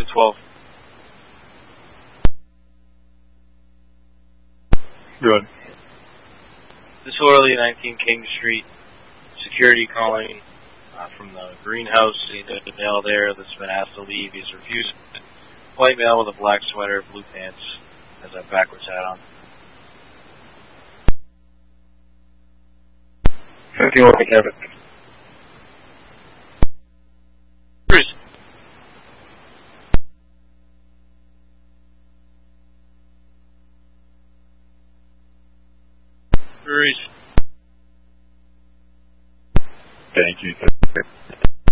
12. Good. Disorderly, 19 King Street. Security calling from the greenhouse. He's a male there that's been asked to leave. He's refused. White male with a black sweater, blue pants, has a backwards hat on. 51 Cabot. Bruce. Bruce. Thank you.